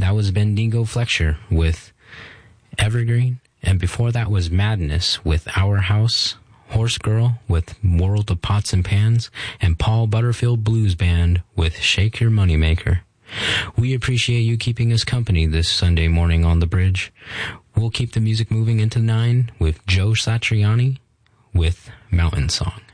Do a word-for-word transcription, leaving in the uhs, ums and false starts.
that was Bendigo Flexure with Evergreen. And before that was Madness with Our House, Horse Girl with World of Pots and Pans, and Paul Butterfield Blues Band with Shake Your Moneymaker. We appreciate you keeping us company this Sunday morning on the bridge. We'll keep the music moving into nine with Joe Satriani with Mountain Song.